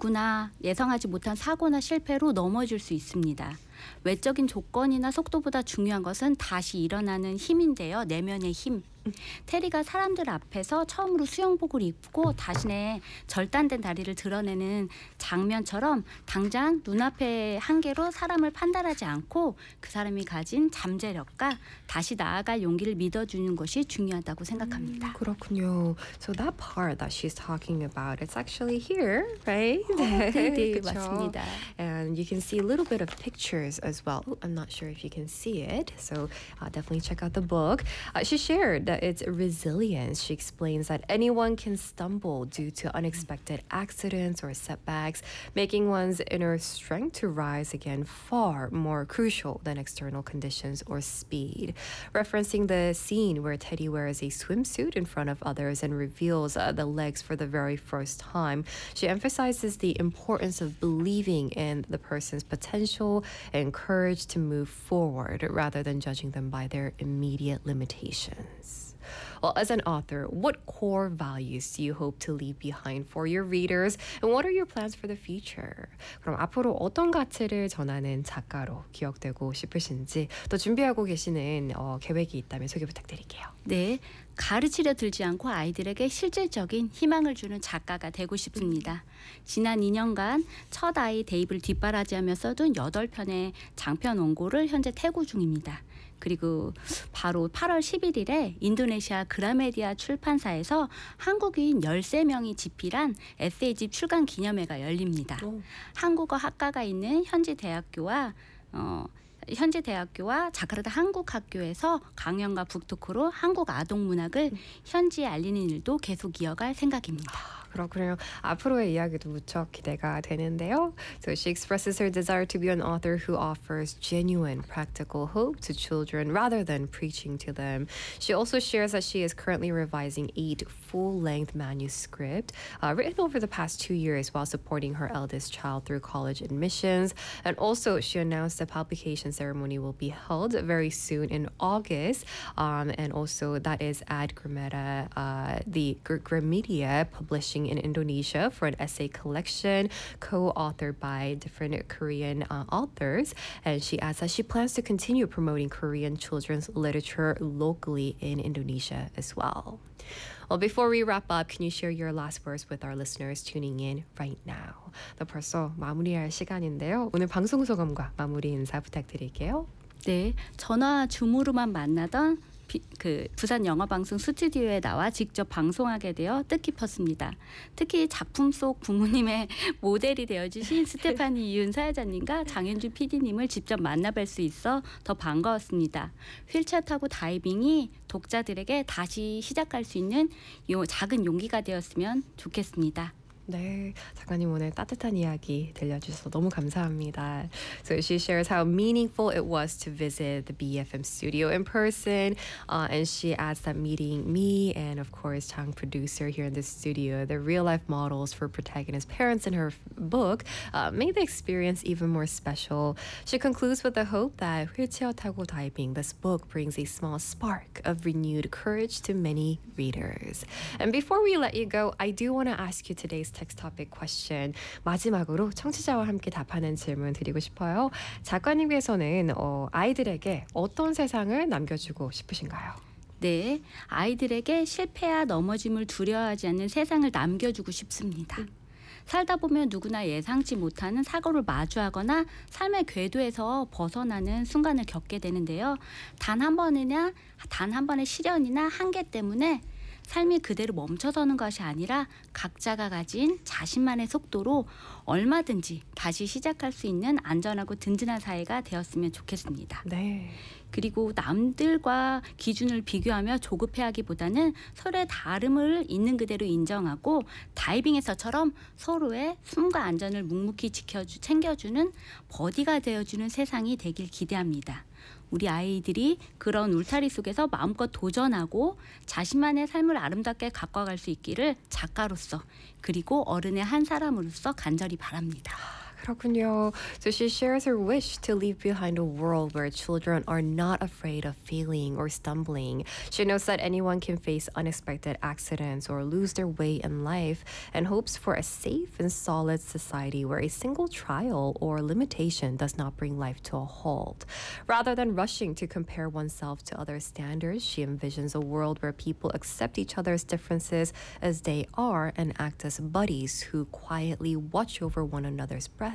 누구나 예상하지 못한 사고나 실패로 넘어질 수 있습니다. 외적인 조건이나 속도보다 중요한 것은 다시 일어나는 힘인데요. 내면의 힘. 테리가 사람들 앞에서 처음으로 수영복을 입고 자신의 절단된 다리를 드러내는 장면처럼 당장 눈앞의 한계로 사람을 판단하지 않고 그 사람이 가진 잠재력과 다시 나아갈 용기를 믿어주는 것이 중요하다고 생각합니다. 그렇군요. So that part that she's talking about, it's actually here, right? 네, 그쵸? 맞습니다. And you can see a little bit of pictures as well. I'm not sure if you can see it, so definitely check out the book. She shared that it's resilience. She explains that anyone can stumble due to unexpected accidents or setbacks, making one's inner strength to rise again far more crucial than external conditions or speed. Referencing the scene where Teddy wears a swimsuit in front of others and reveals the legs for the very first time, she emphasizes the importance of believing in the person's potential and courage to move forward rather than judging them by their immediate limitations. Well, as an author, what core values do you hope to leave behind for your readers, and what are your plans for the future? 그럼 앞으로 어떤 가치를 전하는 작가로 기억되고 싶으신지, 또 준비하고 계시는 계획이 있다면 소개 부탁드릴게요. 네, 가르치려 들지 않고 아이들에게 실질적인 희망을 주는 작가가 되고 싶습니다. 지난 2년간 첫 아이 데이브를 뒷바라지하며 써둔 8편의 장편 원고를 현재 태고 중입니다. 그리고 바로 8월 11일에 인도네시아 그라메디아 출판사에서 한국인 13명이 집필한 에세이집 출간 기념회가 열립니다. 한국어 학과가 있는 현지 대학교와 자카르타 한국학교에서 강연과 북토크로 한국 아동 문학을 현지에 알리는 일도 계속 이어갈 생각입니다. 그렇군요. 앞으로의 이야기도 무척 기대가 되는데요. So she expresses her desire to be an author who offers genuine practical hope to children rather than preaching to them. She also shares that she is currently revising 8 full-length manuscripts written over the past 2 years while supporting her eldest child through college admissions. And also she announced the publication ceremony will be held very soon in August. And also that is at the Gramedia Publishing in Indonesia for an essay collection co-authored by different Korean authors. And she adds that she plans to continue promoting Korean children's literature locally in Indonesia as well. Well, before we wrap up, can you share your last words with our listeners tuning in right now? 벌써 마무리할 시간인데요. 오늘 방송 소감과 마무리 인사 부탁드릴게요. 네, 전화 줌으로만 만나던 부산 영화방송 스튜디오에 나와 직접 방송하게 되어 뜻깊었습니다. 특히 작품 속 부모님의 모델이 되어주신 스테파니 이윤 사회자님과 장현주 PD님을 직접 만나뵐 수 있어 더 반가웠습니다. 휠체어 타고 다이빙이 독자들에게 다시 시작할 수 있는 작은 용기가 되었으면 좋겠습니다. 네, 작가님 오늘 따뜻한 이야기 들려주셔서 너무 감사합니다. So she shares how meaningful it was to visit the BFM studio in person, and she adds that meeting me and of course Chang producer here in the studio, the real life models for protagonist parents in her book, made the experience even more special. She concludes with the hope that 휠체어 타고 다이빙, this book brings a small spark of renewed courage to many readers. And before we let you go, I do want to ask you today's text topic question. 마지막으로 청취자와 함께 답하는 질문 드리고 싶어요. 작가님께서는 아이들에게 어떤 세상을 남겨주고 싶으신가요? 네, 아이들에게 실패와 넘어짐을 두려워하지 않는 세상을 남겨주고 싶습니다. 살다 보면 누구나 예상치 못하는 사고를 마주하거나 삶의 궤도에서 벗어나는 순간을 겪게 되는데요. 단 한 번의 시련이나 한계 때문에 삶이 그대로 멈춰서는 것이 아니라 각자가 가진 자신만의 속도로 얼마든지 다시 시작할 수 있는 안전하고 든든한 사회가 되었으면 좋겠습니다. 네. 그리고 남들과 기준을 비교하며 조급해하기보다는 서로의 다름을 있는 그대로 인정하고 다이빙에서처럼 서로의 숨과 안전을 묵묵히 챙겨주는 버디가 되어주는 세상이 되길 기대합니다. 우리 아이들이 그런 울타리 속에서 마음껏 도전하고 자신만의 삶을 아름답게 가꿔갈 수 있기를 작가로서 그리고 어른의 한 사람으로서 간절히 바랍니다. 그렇군요. So she shares her wish to leave behind a world where children are not afraid of failing or stumbling. She knows that anyone can face unexpected accidents or lose their way in life and hopes for a safe and solid society where a single trial or limitation does not bring life to a halt. Rather than rushing to compare oneself to other standards, she envisions a world where people accept each other's differences as they are and act as buddies who quietly watch over one another's breath